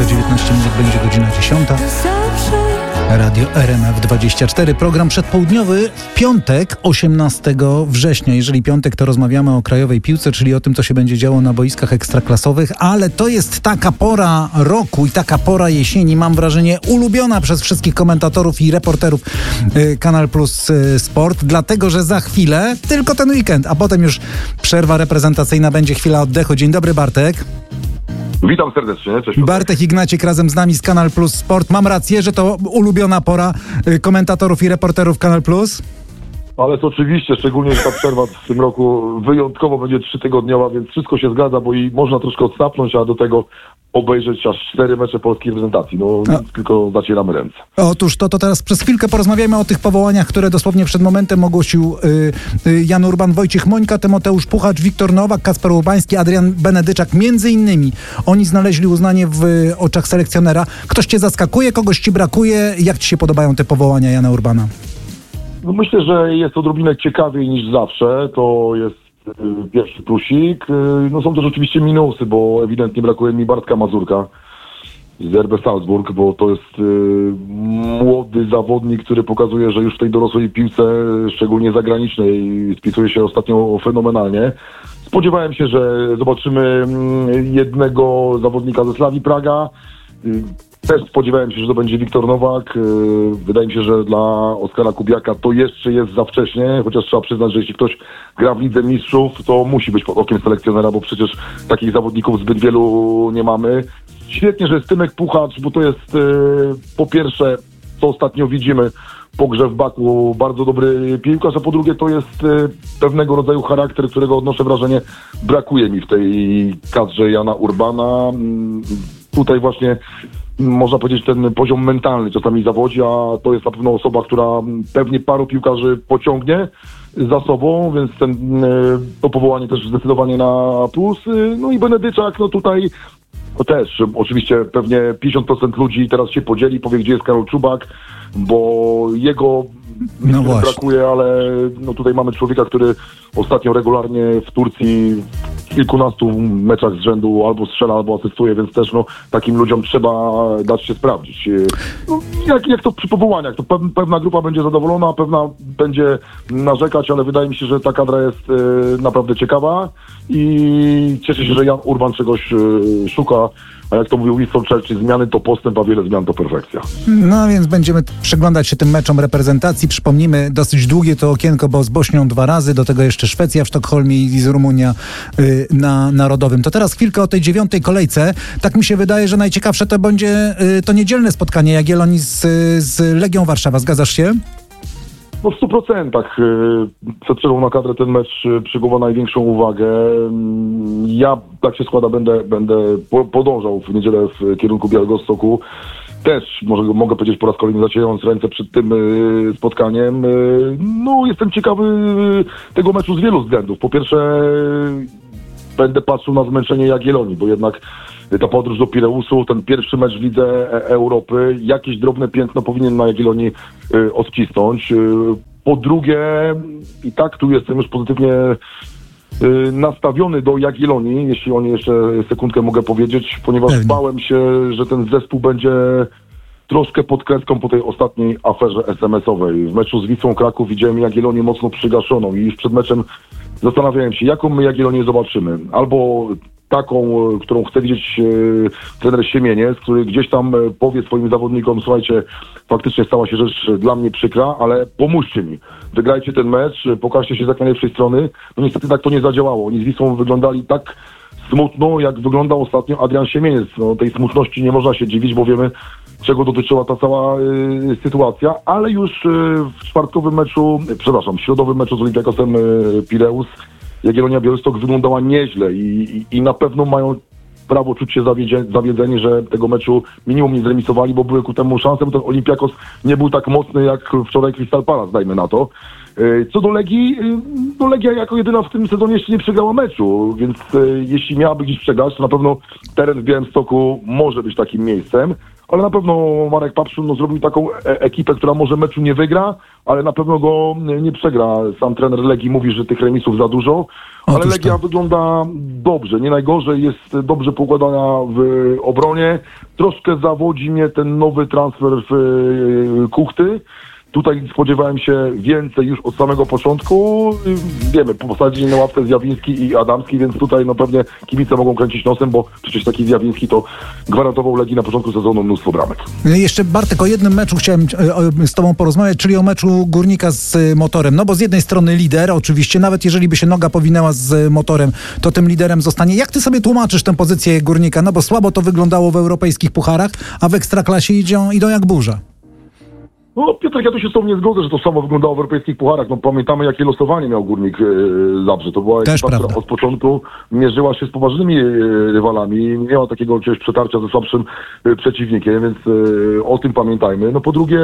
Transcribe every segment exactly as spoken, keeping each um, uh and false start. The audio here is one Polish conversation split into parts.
za dziewiętnaście minut będzie godzina dziesiąta. Radio R M F dwadzieścia cztery, program przedpołudniowy w piątek, osiemnastego września. Jeżeli piątek, to rozmawiamy o krajowej piłce, czyli o tym, co się będzie działo na boiskach ekstraklasowych, ale to jest taka pora roku i taka pora jesieni, mam wrażenie, ulubiona przez wszystkich komentatorów i reporterów y, Kanal Plus y, Sport, dlatego, że za chwilę tylko ten weekend, a potem już przerwa reprezentacyjna, będzie chwila oddechu. Dzień dobry, Bartek. Witam serdecznie. Cześć. Bartek Ignacik razem z nami z Kanal Plus Sport. Mam rację, że to ulubiona pora komentatorów i reporterów Kanal Plus? Ale to oczywiście, szczególnie, że ta przerwa w tym roku wyjątkowo będzie trzytygodniowa, więc wszystko się zgadza, bo i można troszkę odsapnąć, a do tego obejrzeć aż cztery mecze polskiej reprezentacji. No, no. Tylko zacieramy ręce. Otóż to, to teraz przez chwilkę porozmawiamy o tych powołaniach, które dosłownie przed momentem ogłosił y, y, Jan Urban, Wojciech Mońka, Tymoteusz Puchacz, Wiktor Nowak, Kacper Łubański, Adrian Benedyczak. Między innymi oni znaleźli uznanie w oczach selekcjonera. Ktoś cię zaskakuje, kogoś ci brakuje? Jak ci się podobają te powołania Jana Urbana? No myślę, że jest odrobinę ciekawiej niż zawsze. To jest y, pierwszy plusik. Y, no są też oczywiście minusy, bo ewidentnie brakuje mi Bartka Mazurka z R B Salzburg, bo to jest y, młody zawodnik, który pokazuje, że już w tej dorosłej piłce, szczególnie zagranicznej, spisuje się ostatnio fenomenalnie. Spodziewałem się, że zobaczymy y, jednego zawodnika ze Slavii Praga. Y, Też spodziewałem się, że to będzie Wiktor Nowak. Wydaje mi się, że dla Oskara Kubiaka to jeszcze jest za wcześnie, chociaż trzeba przyznać, że jeśli ktoś gra w Lidze Mistrzów, to musi być pod okiem selekcjonera, bo przecież takich zawodników zbyt wielu nie mamy. Świetnie, że jest Tymek Puchacz, bo to jest po pierwsze, co ostatnio widzimy po grze w Baku, bardzo dobry piłkarz, a po drugie to jest pewnego rodzaju charakter, którego odnoszę wrażenie brakuje mi w tej kadrze Jana Urbana. Tutaj właśnie można powiedzieć, ten poziom mentalny czasami zawodzi, a to jest na pewno osoba, która pewnie paru piłkarzy pociągnie za sobą, więc ten, to powołanie też zdecydowanie na plus. No i Benedyczak, no tutaj to też oczywiście pewnie pięćdziesiąt procent ludzi teraz się podzieli, powie, gdzie jest Karol Czubak, bo jego no brakuje, ale no tutaj mamy człowieka, który ostatnio regularnie w Turcji w kilkunastu meczach z rzędu albo strzela, albo asystuje, więc też no, takim ludziom trzeba dać się sprawdzić. No, jak, jak to przy powołaniach, to pewna grupa będzie zadowolona, pewna będzie narzekać, ale wydaje mi się, że ta kadra jest e, naprawdę ciekawa i cieszę się, że Jan Urban czegoś e, szuka. A jak to mówił Winston Churchill, zmiany to postęp, a wiele zmian to perfekcja. No więc będziemy przyglądać się tym meczom reprezentacji. Przypomnijmy, dosyć długie to okienko, bo z Bośnią dwa razy, do tego jeszcze Szwecja w Sztokholmie i z Rumunia y, na Narodowym. To teraz chwilkę o tej dziewiątej kolejce. Tak mi się wydaje, że najciekawsze to będzie y, to niedzielne spotkanie Jagiellonii z, z Legią Warszawa. Zgadzasz się? No w stu procentach. Przed przerwą na kadrę ten mecz przykuwa największą uwagę. Ja, tak się składa, będę, będę podążał w niedzielę w kierunku Białegostoku. Też, może, mogę powiedzieć po raz kolejny, zacierając ręce przed tym spotkaniem. No, jestem ciekawy tego meczu z wielu względów. Po pierwsze, będę patrzył na zmęczenie Jagiellonii, bo jednak ta podróż do Pireusu, ten pierwszy mecz w Lidze Europy, jakieś drobne piętno powinien na Jagiellonii y, odcisnąć. Y, po drugie, i tak tu jestem już pozytywnie y, nastawiony do Jagiellonii, jeśli o niej jeszcze sekundkę mogę powiedzieć, ponieważ Pewnie. bałem się, że ten zespół będzie troszkę pod kreską po tej ostatniej aferze es em esowej. W meczu z Wisłą Kraków widziałem Jagiellonię mocno przygaszoną i już przed meczem zastanawiałem się, jaką my Jagiellonię zobaczymy. Albo taką, którą chce widzieć e, trener Siemieniec, który gdzieś tam e, powie swoim zawodnikom, słuchajcie, faktycznie stała się rzecz dla mnie przykra, ale pomóżcie mi. Wygrajcie ten mecz, pokażcie się z jak najlepszej strony. No niestety tak to nie zadziałało. Oni z Wisłą wyglądali tak smutno, jak wyglądał ostatnio Adrian Siemieniec. No, tej smutności nie można się dziwić, bo wiemy, czego dotyczyła ta cała y, sytuacja, ale już y, w czwartkowym meczu, y, przepraszam, w środowym meczu z Olympiakosem y, Pireus Jagiellonia Białystok wyglądała nieźle i, i, i na pewno mają prawo czuć się zawiedzie, zawiedzeni, że tego meczu minimum nie zremisowali, bo były ku temu szanse, bo ten Olympiakos nie był tak mocny jak wczoraj Crystal Palace, dajmy na to. Co do Legii, no Legia jako jedyna w tym sezonie jeszcze nie przegrała meczu, więc jeśli miałaby gdzieś przegrać, to na pewno teren w Białymstoku może być takim miejscem, ale na pewno Marek Papszun no, zrobił taką e- ekipę, która może meczu nie wygra, ale na pewno go nie przegra. Sam trener Legii mówi, że tych remisów za dużo, ale Otóż Legia to. wygląda dobrze, nie najgorzej, jest dobrze poukładana w obronie. troszkę zawodzi mnie ten nowy transfer w Kuchty. Tutaj spodziewałem się więcej już od samego początku. Wiemy, posadzić na ławce Zjawiński i Adamski, więc tutaj no pewnie kibice mogą kręcić nosem, bo przecież taki Zjawiński to gwarantował Legii na początku sezonu mnóstwo bramek. Jeszcze Bartek, o jednym meczu chciałem z tobą porozmawiać, czyli o meczu Górnika z Motorem. No bo z jednej strony lider, oczywiście, nawet jeżeli by się noga powinęła z Motorem, to tym liderem zostanie. Jak ty sobie tłumaczysz tę pozycję Górnika? No bo słabo to wyglądało w europejskich pucharach, a w Ekstraklasie idą, idą jak burza. No Piotr, ja tu się z tobą nie zgodzę, że to samo wyglądało w europejskich pucharach. No pamiętamy, jakie losowanie miał Górnik yy, Zabrze. To była ekipa, która od początku mierzyła się z poważnymi yy, rywalami. Nie miała takiego jakiegoś przetarcia ze słabszym yy, przeciwnikiem, więc yy, o tym pamiętajmy. No po drugie,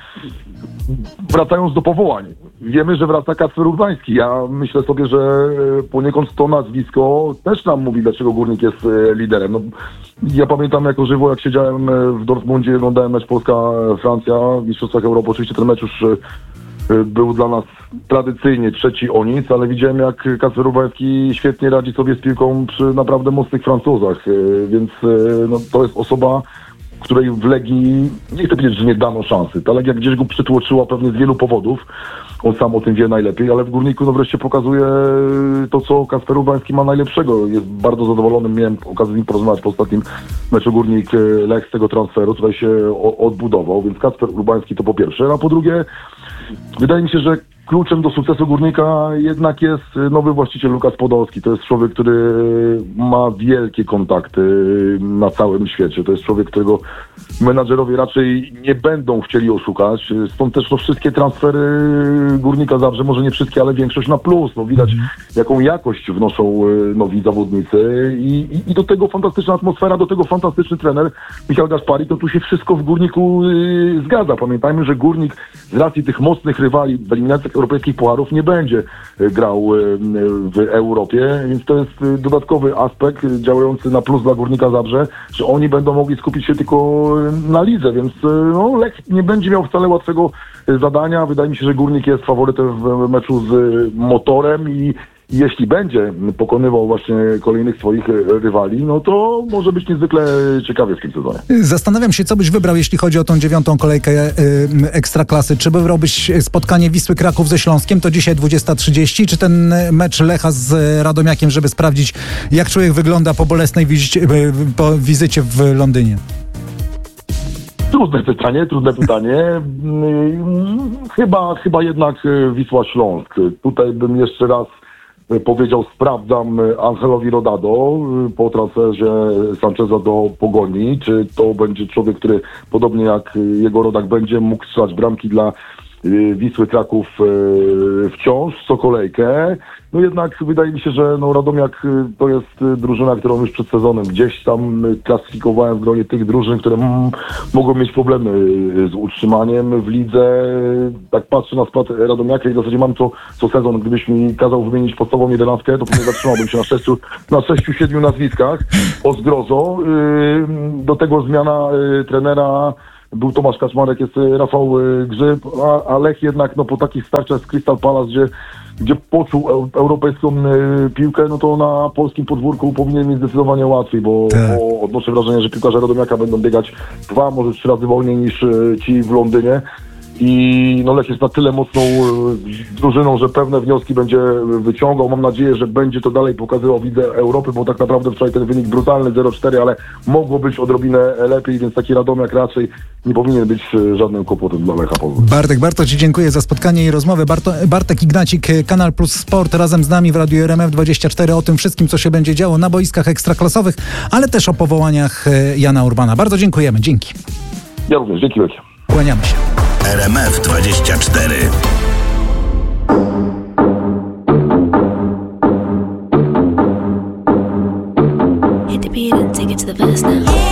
wracając do powołań. Wiemy, że wraca Kacper Urbański. Ja myślę sobie, że poniekąd to nazwisko też nam mówi, dlaczego Górnik jest yy, liderem. No, ja pamiętam jako żywo, jak siedziałem w Dortmundzie, oglądałem mecz Polska-Francja w Mistrzostwach Europy. Oczywiście ten mecz już był dla nas tradycyjnie trzeci o nic, ale widziałem, jak Kacper Urbański świetnie radzi sobie z piłką przy naprawdę mocnych Francuzach, więc no, to jest osoba, której w Legii, nie chcę powiedzieć, że nie dano szansy. Ta Legia gdzieś go przytłoczyła pewnie z wielu powodów. On sam o tym wie najlepiej, ale w Górniku no wreszcie pokazuje to, co Kacper Urbański ma najlepszego. Jest bardzo zadowolony. Miałem okazję z nim porozmawiać po ostatnim meczu Górnik Lech z tego transferu. Tutaj się odbudował, więc Kacper Urbański to po pierwsze. A po drugie, wydaje mi się, że kluczem do sukcesu Górnika jednak jest nowy właściciel Lukas Podolski. To jest człowiek, który ma wielkie kontakty na całym świecie. To jest człowiek, którego menadżerowie raczej nie będą chcieli oszukać. Stąd też no, wszystkie transfery Górnika Zabrze, może nie wszystkie, ale większość na plus. No, widać, jaką jakość wnoszą nowi zawodnicy i, i, i do tego fantastyczna atmosfera, do tego fantastyczny trener Michał Gasparik. To tu się wszystko w Górniku yy, zgadza. Pamiętajmy, że Górnik z racji tych mocnych rywali w eliminacjach europejskich pucharów nie będzie grał w Europie, więc to jest dodatkowy aspekt działający na plus dla Górnika Zabrze, że oni będą mogli skupić się tylko na lidze, więc no, Lech nie będzie miał wcale łatwego zadania. Wydaje mi się, że Górnik jest faworytem w meczu z Motorem i jeśli będzie pokonywał właśnie kolejnych swoich rywali, no to może być niezwykle ciekawie w tym sezonie. Zastanawiam się, co byś wybrał, jeśli chodzi o tą dziewiątą kolejkę y, Ekstraklasy. Czy wybrałbyś spotkanie Wisły Kraków ze Śląskiem, to dzisiaj dwudziesta trzydzieści, czy ten mecz Lecha z Radomiakiem, żeby sprawdzić, jak człowiek wygląda po bolesnej wizycie, po wizycie w Londynie? Trudne pytanie, trudne pytanie. Chyba, chyba jednak Wisła Śląsk. Tutaj bym jeszcze raz powiedział, sprawdzam Angelowi Rodado po transferze Sancheza do Pogoni, czy to będzie człowiek, który podobnie jak jego rodak będzie mógł strzelać bramki dla Wisły Kraków wciąż, co kolejkę. No jednak wydaje mi się, że no Radomiak to jest drużyna, którą już przed sezonem gdzieś tam klasyfikowałem w gronie tych drużyn, które m- mogą mieć problemy z utrzymaniem w lidze. Tak patrzę na skład Radomiaka i w zasadzie mam co, co sezon. Gdybyś mi kazał wymienić podstawową jedenastkę, to pewnie zatrzymałbym się na sześciu, na sześciu, siedmiu nazwiskach o zgrozo. Yy, do tego zmiana yy, trenera. Był Tomasz Kaczmarek, jest Rafał Grzyb, a, a Lech jednak no, po takich starciach z Crystal Palace, gdzie, gdzie poczuł e, europejską e, piłkę, no to na polskim podwórku powinien mieć zdecydowanie łatwiej, bo, tak. bo odnoszę wrażenie, że piłkarze Radomiaka będą biegać dwa, może trzy razy wolniej niż e, ci w Londynie. I no Lech jest na tyle mocną e, drużyną, że pewne wnioski będzie wyciągał. Mam nadzieję, że będzie to dalej pokazywał w Lidze Europy, bo tak naprawdę wczoraj ten wynik brutalny zero cztery, ale mogło być odrobinę lepiej, więc taki Radomiak raczej nie powinien być żadnym kłopotem dla Lecha Poznań. Bartek, bardzo Ci dziękuję za spotkanie i rozmowę. Barto, Bartek Ignacik, Kanal Plus Sport, razem z nami w Radiu R M F dwadzieścia cztery o tym wszystkim, co się będzie działo na boiskach ekstraklasowych, ale też o powołaniach Jana Urbana. Bardzo dziękujemy. Dzięki. Ja również. Dzięki wielkie. Kłaniamy się. R M F dwadzieścia cztery. Hit the beat and take it to the verse now.